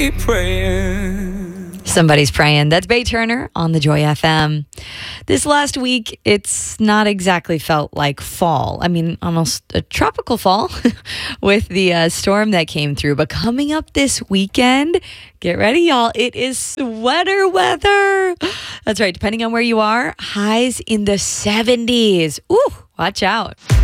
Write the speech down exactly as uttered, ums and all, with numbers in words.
praying. Somebody's praying. That's Bay Turner on the Joy F M. This last week, it's not exactly felt like fall. I mean, almost a tropical fall with the uh, storm that came through. But coming up this weekend, get ready, y'all. It is sweater weather. That's right. Depending on where you are, highs in the seventies. Ooh, watch out.